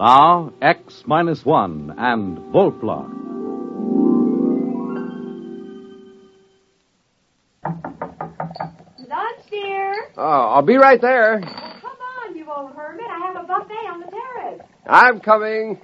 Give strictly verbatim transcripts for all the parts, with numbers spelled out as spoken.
Now, X minus one and Volpla. Lunch, dear. Oh, I'll be right there. Come on, you old hermit. I have a buffet on the terrace. I'm coming.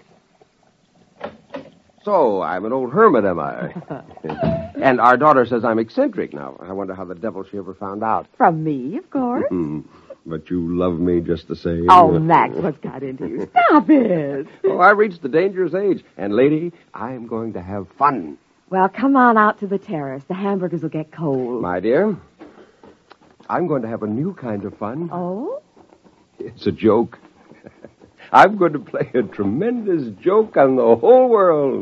So, I'm an old hermit, am I? And our daughter says I'm eccentric now. I wonder how the devil she ever found out. From me, of course. But you love me just the same. Oh, Max, what's got into you? Stop it. Oh, I reached the dangerous age. And, lady, I'm going to have fun. Well, come on out to the terrace. The hamburgers will get cold. My dear, I'm going to have a new kind of fun. Oh? It's a joke. I'm going to play a tremendous joke on the whole world.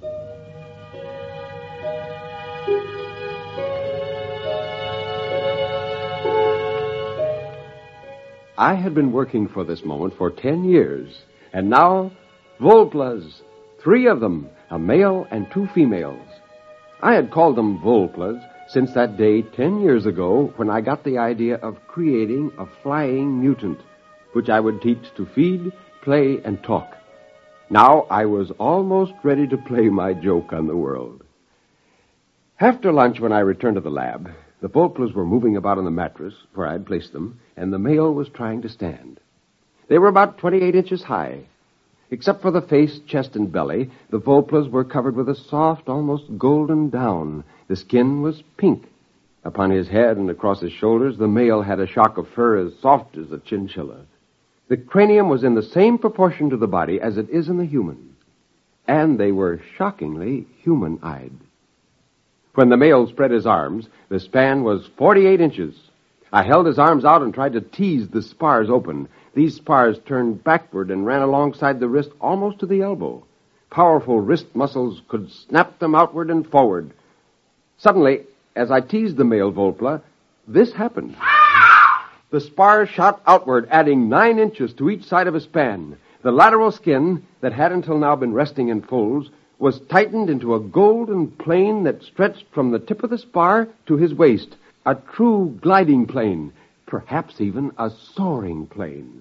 I had been working for this moment for ten years, and now, Volplas, three of them, a male and two females. I had called them Volplas since that day ten years ago when I got the idea of creating a flying mutant, which I would teach to feed, play, and talk. Now I was almost ready to play my joke on the world. After lunch, when I returned to the lab, the Volplas were moving about on the mattress where I had placed them, and the male was trying to stand. They were about twenty-eight inches high. Except for the face, chest, and belly, the Volplas were covered with a soft, almost golden down. The skin was pink. Upon his head and across his shoulders, the male had a shock of fur as soft as a chinchilla. The cranium was in the same proportion to the body as it is in the human. And they were shockingly human-eyed. When the male spread his arms, the span was forty-eight inches. I held his arms out and tried to tease the spars open. These spars turned backward and ran alongside the wrist almost to the elbow. Powerful wrist muscles could snap them outward and forward. Suddenly, as I teased the male Volpla, this happened. The spars shot outward, adding nine inches to each side of a span. The lateral skin, that had until now been resting in folds, was tightened into a golden plane that stretched from the tip of the spar to his waist, a true gliding plane, perhaps even a soaring plane.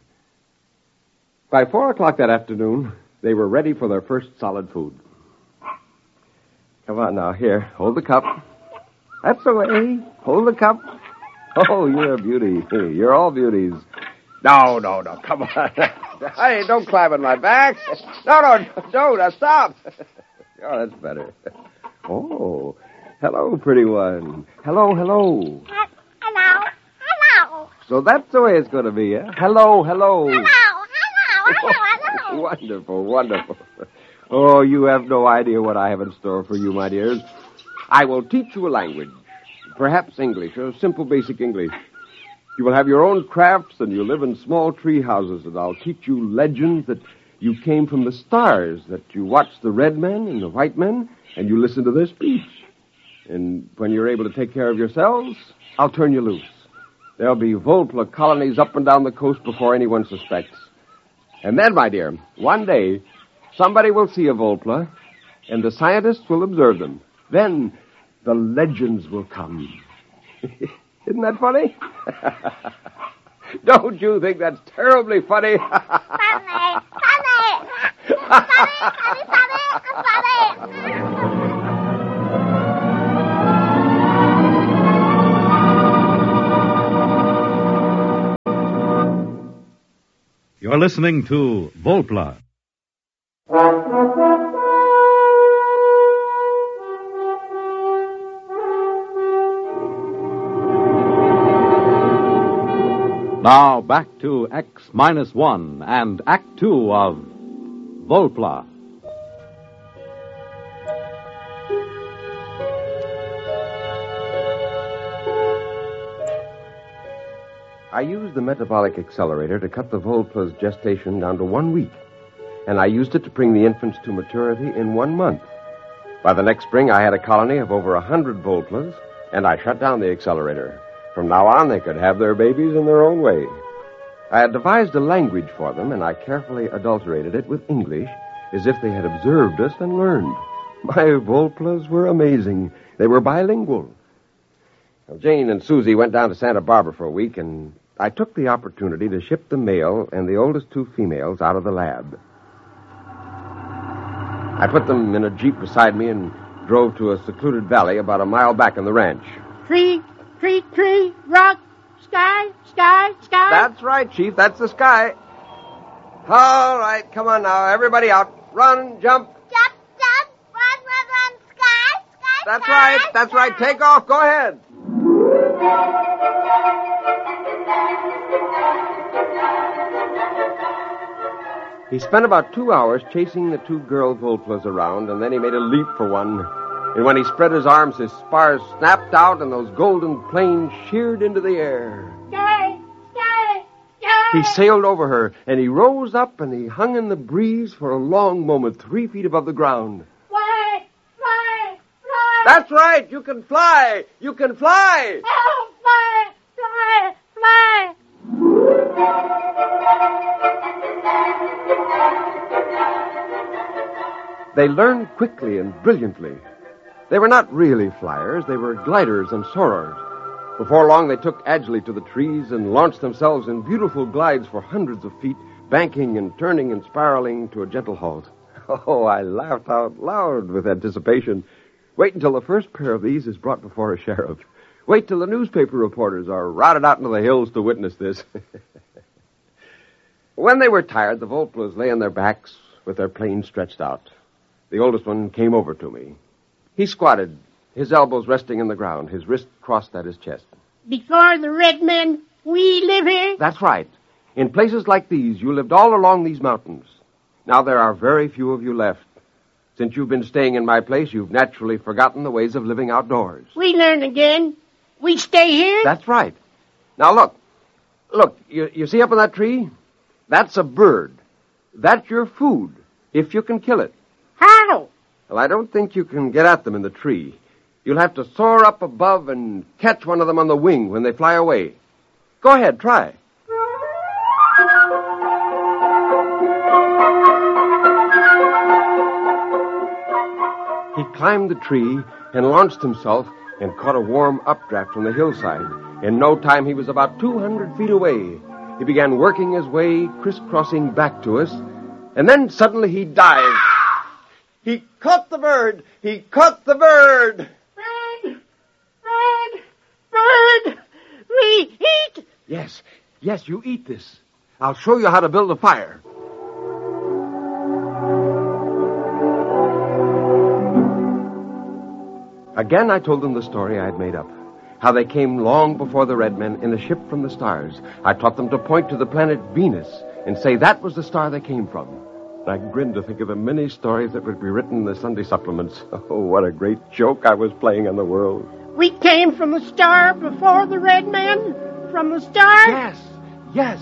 By four o'clock that afternoon, they were ready for their first solid food. Come on now, here, hold the cup. That's the way. Hold the cup. Oh, you're a beauty. You're all beauties. No, no, no, come on. Hey, don't climb on my back. No, no, don't. Now stop. Oh, that's better. Oh, hello, pretty one. Hello, hello. Hello, hello. So that's the way it's going to be, eh? Hello, hello. Hello, hello, hello, hello. Wonderful, wonderful. Oh, you have no idea what I have in store for you, my dears. I will teach you a language, perhaps English, or simple basic English. You will have your own crafts, and you live in small tree houses, and I'll teach you legends that you came from the stars, that you watch the red men and the white men, and you listen to their speech. And when you're able to take care of yourselves, I'll turn you loose. There'll be Volpla colonies up and down the coast before anyone suspects. And then, my dear, one day, somebody will see a Volpla, and the scientists will observe them. Then the legends will come. Isn't that funny? Don't you think that's terribly funny? Funny, funny. Funny, funny, funny, funny. You're listening to Volpla. Now back to X minus one and Act Two of Volpla. I used the metabolic accelerator to cut the Volpla's gestation down to one week, and I used it to bring the infants to maturity in one month. By the next spring, I had a colony of over a hundred Volplas, and I shut down the accelerator. From now on, they could have their babies in their own way. I had devised a language for them, and I carefully adulterated it with English, as if they had observed us and learned. My Volplas were amazing. They were bilingual. Well, Jane and Susie went down to Santa Barbara for a week, and I took the opportunity to ship the male and the oldest two females out of the lab. I put them in a Jeep beside me and drove to a secluded valley about a mile back in the ranch. Tree, tree, tree, rock, sky, sky, sky. That's right, Chief. That's the sky. All right, come on now. Everybody out. Run, jump. Jump, jump, run, run, run, sky, sky, That's sky, right. sky. That's right. Take off. Go ahead. He spent about two hours chasing the two girl Volplas around, and then he made a leap for one. And when he spread his arms, his spars snapped out, and those golden planes sheared into the air. Sky, sky, sky. He sailed over her, and he rose up, and he hung in the breeze for a long moment, three feet above the ground. Fly, fly, fly. That's right! You can fly! You can fly! Oh, fly, fly, fly. They learned quickly and brilliantly. They were not really flyers. They were gliders and soarers. Before long, they took agilely to the trees and launched themselves in beautiful glides for hundreds of feet, banking and turning and spiraling to a gentle halt. Oh, I laughed out loud with anticipation. Wait until the first pair of these is brought before a sheriff. Wait till the newspaper reporters are routed out into the hills to witness this. When they were tired, the Volplas lay on their backs with their planes stretched out. The oldest one came over to me. He squatted, his elbows resting in the ground, his wrist crossed at his chest. Before the red men, we live here. That's right. In places like these, you lived all along these mountains. Now there are very few of you left. Since you've been staying in my place, you've naturally forgotten the ways of living outdoors. We learn again. We stay here. That's right. Now look. Look, you, you see up in that tree? That's a bird. That's your food, if you can kill it. How? Well, I don't think you can get at them in the tree. You'll have to soar up above and catch one of them on the wing when they fly away. Go ahead, try. He climbed the tree and launched himself and caught a warm updraft from the hillside. In no time, he was about two hundred feet away. He began working his way, crisscrossing back to us, and then suddenly he dived. He caught the bird! He caught the bird! Bird, bird, bird. We eat. Yes, yes, you eat this. I'll show you how to build a fire. Again, I told them the story I had made up. How they came long before the red men in a ship from the stars. I taught them to point to the planet Venus and say that was the star they came from. I grinned to think of the many stories that would be written in the Sunday supplements. Oh, what a great joke I was playing on the world. We came from the star before the red men? From the star? Yes, yes.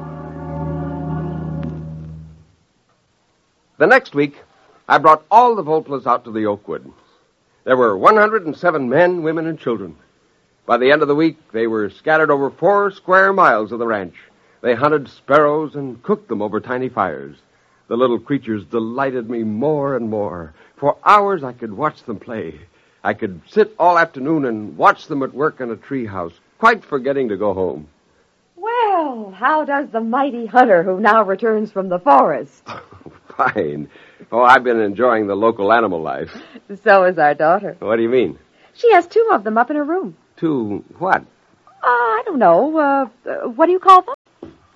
The next week, I brought all the Volplas out to the Oakwood. There were one hundred seven men, women, and children. By the end of the week, they were scattered over four square miles of the ranch. They hunted sparrows and cooked them over tiny fires. The little creatures delighted me more and more. For hours, I could watch them play. I could sit all afternoon and watch them at work in a treehouse, quite forgetting to go home. Well, how does the mighty hunter who now returns from the forest? Fine. Oh, I've been enjoying the local animal life. So is our daughter. What do you mean? She has two of them up in her room. Two what? Uh, I don't know. Uh, uh, what do you call them?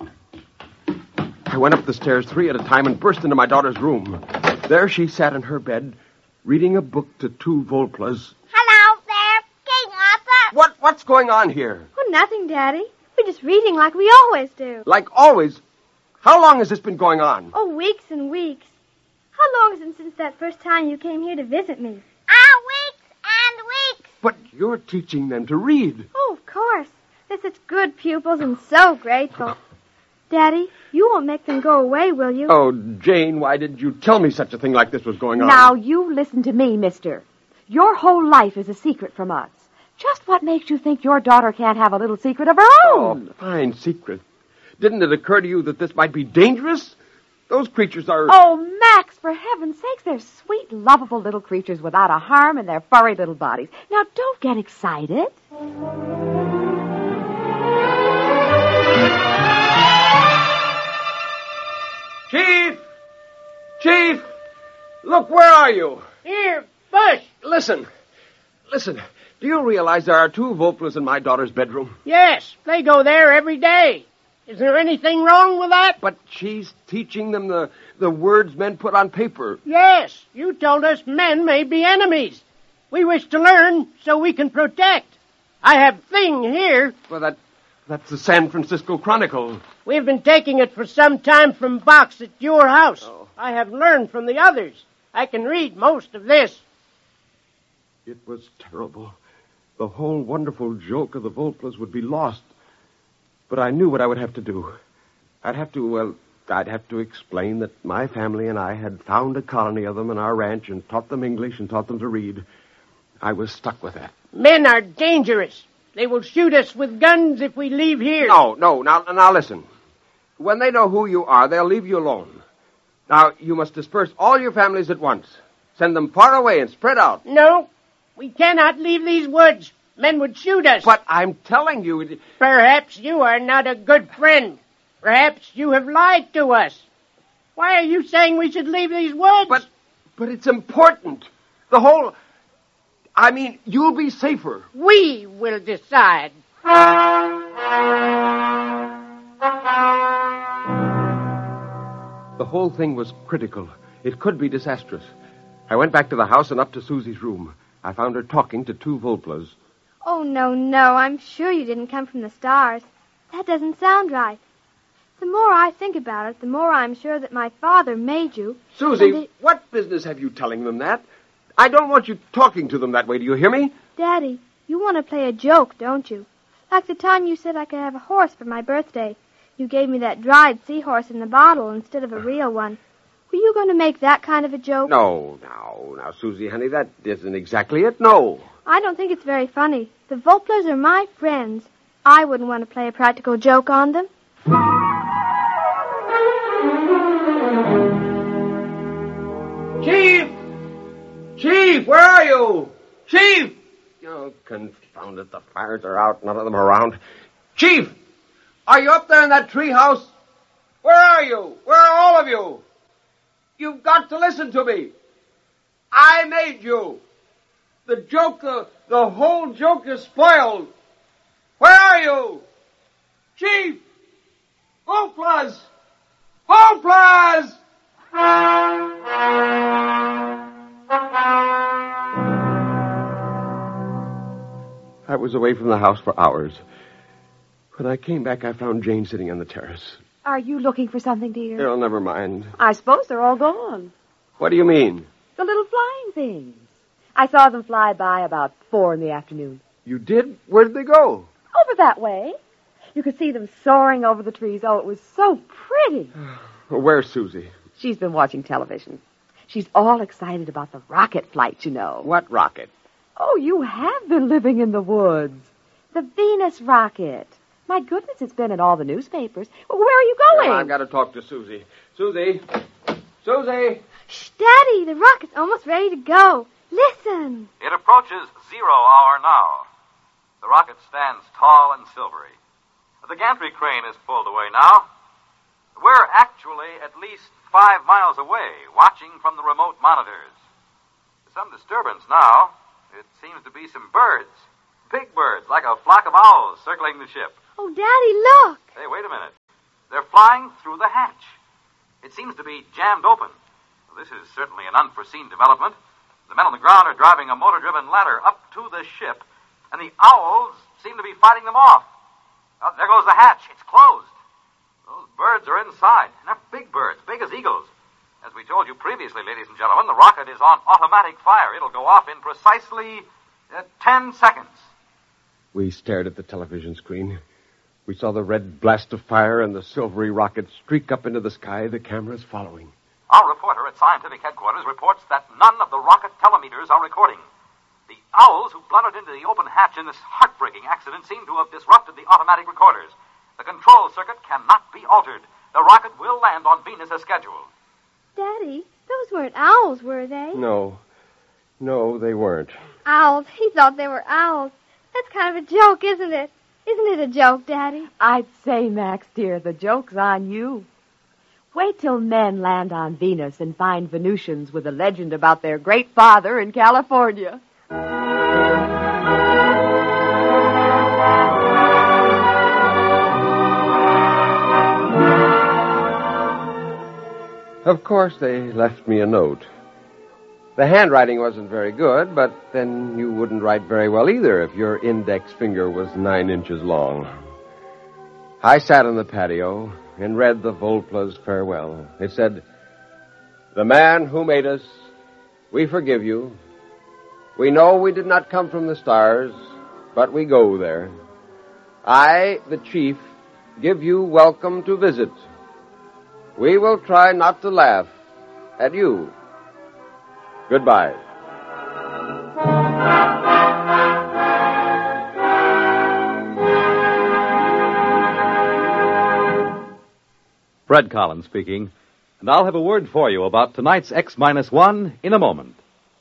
I went up the stairs three at a time and burst into my daughter's room. There she sat in her bed, reading a book to two Volplas. Hello there, King Arthur. What? What's going on here? Oh, nothing, Daddy. We're just reading like we always do. Like always. How long has this been going on? Oh, weeks and weeks. How long is it since that first time you came here to visit me? Ah, weeks and weeks. But you're teaching them to read. Oh, of course. They're such good pupils and so grateful. Daddy, you won't make them go away, will you? Oh, Jane, why did you tell me such a thing like this was going on? Now, you listen to me, mister. Your whole life is a secret from us. Just what makes you think your daughter can't have a little secret of her own? Oh, fine secret. Didn't it occur to you that this might be dangerous? Those creatures are... Oh, Max, for heaven's sakes, they're sweet, lovable little creatures without a harm in their furry little bodies. Now, don't get excited. Chief! Chief! Look, where are you? Here, Bush. Listen. Listen. Do you realize there are two Volplas in my daughter's bedroom? Yes, they go there every day. Is there anything wrong with that? But she's teaching them the, the words men put on paper. Yes, you told us men may be enemies. We wish to learn so we can protect. I have Thing here. Well, that that's the San Francisco Chronicle. We've been taking it for some time from box at your house. Oh. I have learned from the others. I can read most of this. It was terrible. The whole wonderful joke of the Volplas would be lost. But I knew what I would have to do. I'd have to, well, I'd have to explain that my family and I had found a colony of them in our ranch and taught them English and taught them to read. I was stuck with that. Men are dangerous. They will shoot us with guns if we leave here. No, no, now, now listen. When they know who you are, they'll leave you alone. Now, you must disperse all your families at once. Send them far away and spread out. No, we cannot leave these woods. Men would shoot us. But I'm telling you... Perhaps you are not a good friend. Perhaps you have lied to us. Why are you saying we should leave these woods? But, but it's important. The whole... I mean, you'll be safer. We will decide. The whole thing was critical. It could be disastrous. I went back to the house and up to Susie's room. I found her talking to two Volplas. Oh, no, no. I'm sure you didn't come from the stars. That doesn't sound right. The more I think about it, the more I'm sure that my father made you. Susie, they... what business have you telling them that? I don't want you talking to them that way. Do you hear me? Daddy, you want to play a joke, don't you? Like the time you said I could have a horse for my birthday. You gave me that dried seahorse in the bottle instead of a real one. Were you going to make that kind of a joke? No, no, now, Susie, honey, that isn't exactly it, no. I don't think it's very funny. The Volplas are my friends. I wouldn't want to play a practical joke on them. Chief! Chief, where are you? Chief! Oh, confound it, the fires are out, none of them around. Chief! Are you up there in that tree house? Where are you? Where are all of you? You've got to listen to me. I made you. The joke, the, the whole joke is spoiled. Where are you? Chief! Volplas! Volplas! I was away from the house for hours. When I came back, I found Jane sitting on the terrace. Are you looking for something, dear? Oh, never mind. I suppose they're all gone. What do you mean? The little flying things. I saw them fly by about four in the afternoon. You did? Where did they go? Over that way. You could see them soaring over the trees. Oh, it was so pretty. Where's Susie? She's been watching television. She's all excited about the rocket flight, you know. What rocket? Oh, you have been living in the woods. The Venus rocket. My goodness, it's been in all the newspapers. Well, where are you going? Well, I've got to talk to Susie. Susie! Susie! Shh, Daddy, the rocket's almost ready to go. Listen. It approaches zero hour now. The rocket stands tall and silvery. The gantry crane is pulled away now. We're actually at least five miles away, watching from the remote monitors. There's some disturbance now. It seems to be some birds. Big birds, like a flock of owls circling the ship. Oh, Daddy, look. Hey, wait a minute. They're flying through the hatch. It seems to be jammed open. Well, this is certainly an unforeseen development. The men on the ground are driving a motor-driven ladder up to the ship, and the owls seem to be fighting them off. Oh, there goes the hatch. It's closed. Those birds are inside, and they're big birds, big as eagles. As we told you previously, ladies and gentlemen, the rocket is on automatic fire. It'll go off in precisely uh, ten seconds. We stared at the television screen. We saw the red blast of fire and the silvery rocket streak up into the sky, the cameras following. Our reporter at scientific headquarters reports that none of the rocket telemeters are recording. The owls who blundered into the open hatch in this heartbreaking accident seem to have disrupted the automatic recorders. The control circuit cannot be altered. The rocket will land on Venus as scheduled. Daddy, those weren't owls, were they? No. No, they weren't. Owls. He thought they were owls. That's kind of a joke, isn't it? Isn't it a joke, Daddy? I'd say, Max, dear, the joke's on you. Wait till men land on Venus and find Venusians with a legend about their great father in California. Of course, they left me a note. The handwriting wasn't very good, but then you wouldn't write very well either if your index finger was nine inches long. I sat on the patio and read the Volpla's farewell. It said, "The man who made us, we forgive you. We know we did not come from the stars, but we go there. I, the chief, give you welcome to visit. We will try not to laugh at you. Goodbye." Fred Collins speaking, and I'll have a word for you about tonight's X minus one in a moment.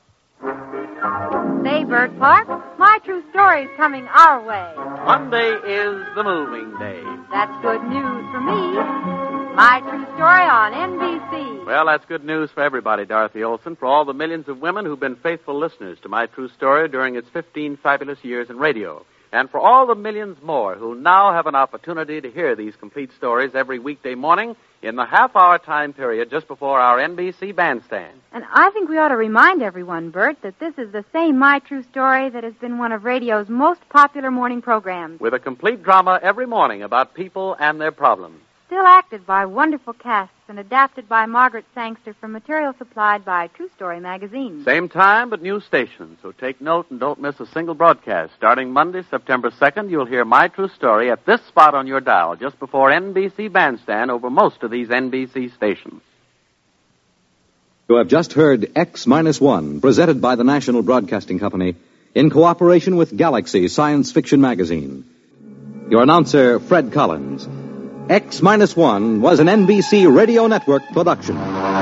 Say, Bert Clark, My True Story's coming our way. Monday is the moving day. That's good news for me. My True Story on N B C. Well, that's good news for everybody, Dorothy Olson, for all the millions of women who've been faithful listeners to My True Story during its fifteen fabulous years in radio. And for all the millions more who now have an opportunity to hear these complete stories every weekday morning in the half-hour time period just before our N B C bandstand. And I think we ought to remind everyone, Bert, that this is the same My True Story that has been one of radio's most popular morning programs. With a complete drama every morning about people and their problems. Still acted by wonderful casts and adapted by Margaret Sangster from material supplied by True Story magazine. Same time, but new stations, so take note and don't miss a single broadcast. Starting Monday, September second, you'll hear My True Story at this spot on your dial, just before N B C Bandstand over most of these N B C stations. You have just heard X minus one, presented by the National Broadcasting Company, in cooperation with Galaxy Science Fiction magazine. Your announcer, Fred Collins. X minus one was an N B C Radio Network production.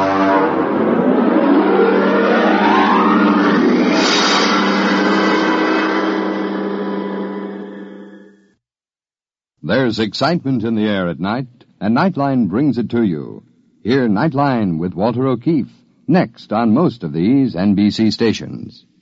There's excitement in the air at night, and Nightline brings it to you. Hear Nightline with Walter O'Keefe, next on most of these N B C stations.